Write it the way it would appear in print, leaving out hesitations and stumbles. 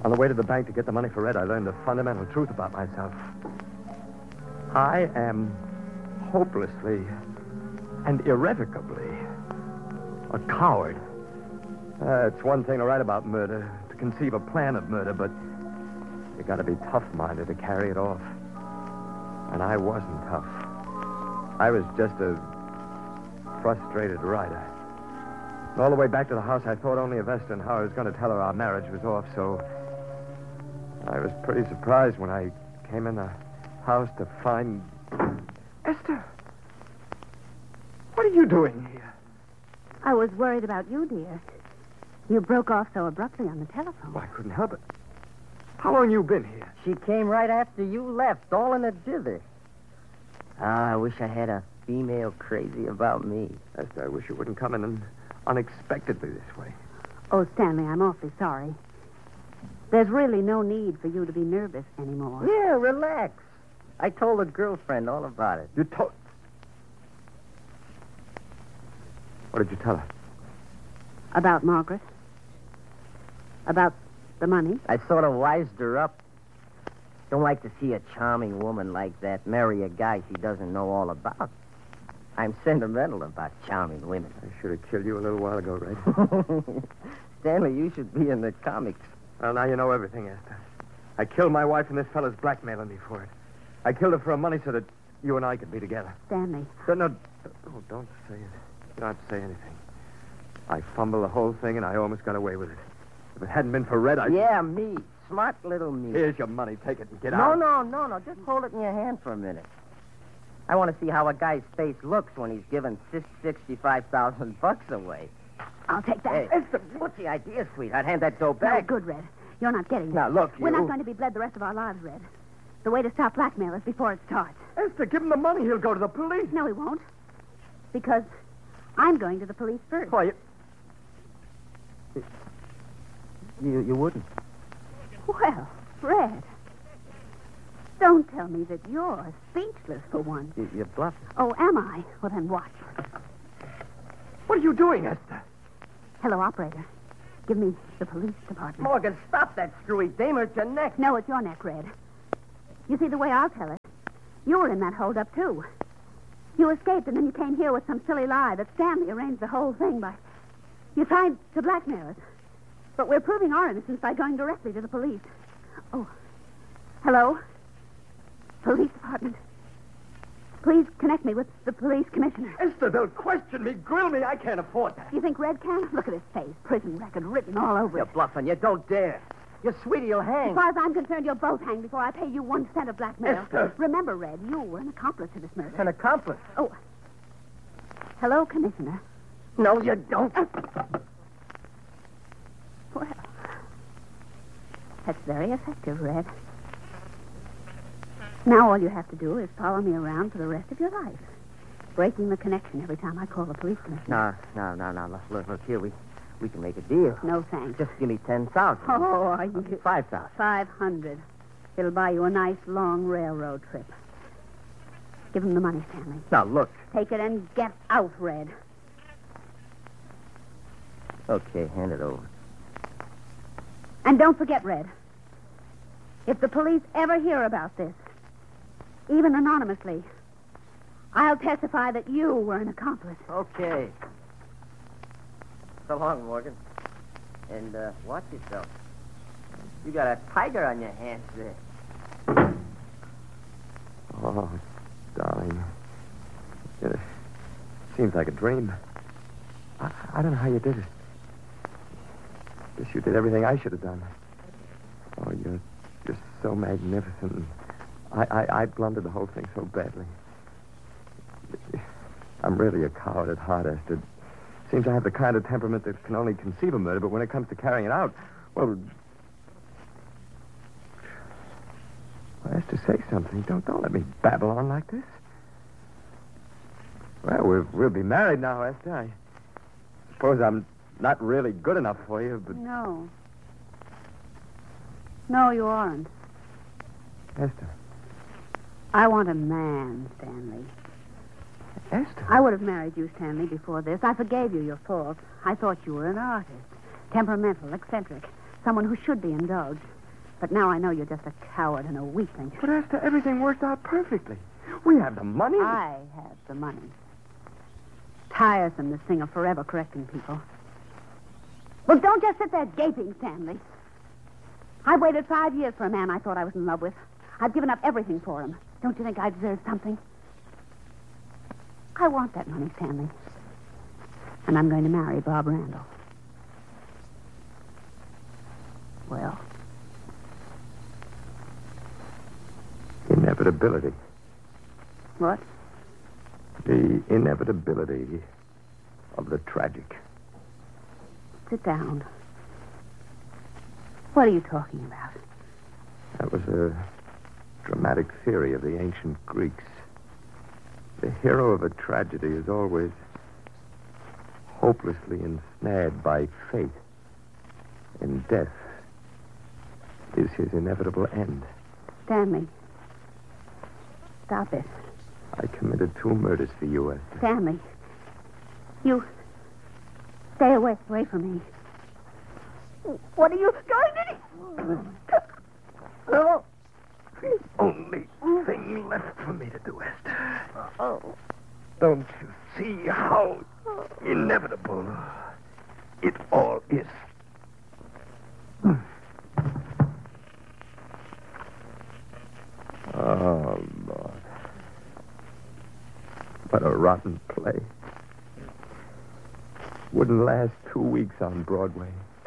On the way to the bank to get the money for Red, I learned the fundamental truth about myself. I am hopelessly and irrevocably a coward. It's one thing to write about murder, to conceive a plan of murder, but you got to be tough-minded to carry it off. And I wasn't tough. I was just a frustrated writer. And all the way back to the house, I thought only of Esther and how I was going to tell her our marriage was off, so I was pretty surprised when I came in the house to find... Esther! What are you doing here? I was worried about you, dear. You broke off so abruptly on the telephone. Well, I couldn't help it. How long you been here? She came right after you left, all in a dither. I wish I had a female crazy about me. Esther, I wish you wouldn't come in unexpectedly this way. Oh, Stanley, I'm awfully sorry. There's really no need for you to be nervous anymore. Yeah, relax. I told a girlfriend all about it. You told... What did you tell her? About Margaret? About the money? I sort of wised her up. Don't like to see a charming woman like that marry a guy she doesn't know all about. I'm sentimental about charming women. I should have killed you a little while ago, Red. Stanley, you should be in the comics. Well, now you know everything, Esther. I killed my wife, and this fella's blackmailing me for it. I killed her for her money so that you and I could be together. Stanley. No, don't say it. You don't have to say anything. I fumbled the whole thing, and I almost got away with it. If it hadn't been for Red, Yeah, me. Smart little me. Here's your money. Take it and get No, out. no. Just hold it in your hand for a minute. I want to see how a guy's face looks when he's giving $65,000 away. I'll take that. Hey, what's the idea, sweetheart? Hand that dough No back. good, Red. You're not getting it. Now, look, We're you- not going to be bled the rest of our lives, Red. The way to stop blackmail is before it starts. Esther, give him the money. He'll go to the police. No, he won't. Because I'm going to the police first. Why, You wouldn't. Well, Red. Don't tell me that you're speechless for once. You're bluffing. Oh, am I? Well, then watch. what are you doing, Esther? Hello, operator. Give me the police department. Morgan, stop that screwy dame or it's your neck. No, it's your neck, Red. You see, the way I'll tell it, you were in that holdup, too. You escaped, and then you came here with some silly lie that Stanley arranged the whole thing by... You tried to blackmail us. But we're proving our innocence by going directly to the police. Oh. Hello? Police department. Please connect me with the police commissioner. Esther, they'll question me, grill me. I can't afford that. You think Red can? Look at his face. Prison record written all over You're it. bluffing. You don't dare. Your sweetie will As hang. far as I'm concerned, you'll both hang before I pay you 1 cent of blackmail. Esther! Remember, Red, you were an accomplice to this murder. An accomplice. Oh. Hello, Commissioner. No, you don't. Well, that's very effective, Red. Now all you have to do is follow me around for the rest of your life, breaking the connection every time I call the police commissioner. No. Look here. We can make a deal. No, thanks. Just give me 10,000. Oh, are you... 5,000. 500. It'll buy you a nice, long railroad trip. Give him the money, Stanley. Now, look. Take it and get out, Red. Okay, hand it over. And don't forget, Red, if the police ever hear about this, even anonymously, I'll testify that you were an accomplice. Okay. So long, Morgan. And watch yourself. You got a tiger on your hands there. Oh, darling. It seems like a dream. I don't know how you did it. Guess you did everything I should have done. Oh, you're just so magnificent. I blundered the whole thing so badly. I'm really a coward at heart, Esther. Seems I have the kind of temperament that can only conceive a murder, but when it comes to carrying it out, well, Esther, say something. Don't let me babble on like this. Well, we'll be married now, Esther. I suppose I'm not really good enough for you, but... No. No, you aren't. Esther. I want a man, Stanley. Esther? I would have married you, Stanley, before this. I forgave you your fault. I thought you were an artist. Temperamental, eccentric. Someone who should be indulged. But now I know you're just a coward and a weakling. But Esther, everything worked out perfectly. We have the money. I have the money. Tiresome, this thing of forever correcting people. Well, don't just sit there gaping, Stanley. I've waited 5 years for a man I thought I was in love with. I've given up everything for him. Don't you think I deserve something? I want that money, Stanley. And I'm going to marry Bob Randall. Well? Inevitability. What? The inevitability of the tragic. Sit down. What are you talking about? That was a dramatic theory of the ancient Greeks. The hero of a tragedy is always hopelessly ensnared by fate. And death is his inevitable end. Stanley. Stop it. I committed 2 murders for you, Esther. Stanley. You... Stay away from me. What are you going to do? No. The only thing left for me to do, Esther. Don't you see how inevitable it all is? Oh, Lord. What a rotten play. Wouldn't last 2 weeks on Broadway.